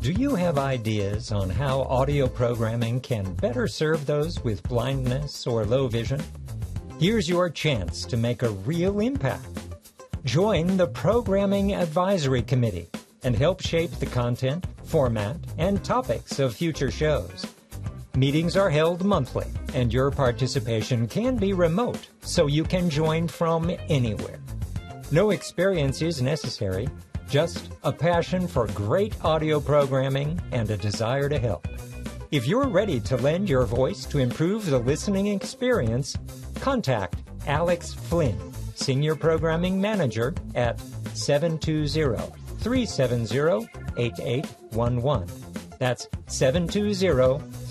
Do you have ideas on how audio programming can better serve those with blindness or low vision? Here's your chance to make a real impact. Join the Programming Advisory Committee and help shape the content, format, and topics of future shows. Meetings are held monthly, and your participation can be remote, so you can join from anywhere. No experience is necessary, just a passion for great audio programming and a desire to help. If you're ready to lend your voice to improve the listening experience, contact Alex Flynn, Senior Programming Manager at 720-370-8811. That's 720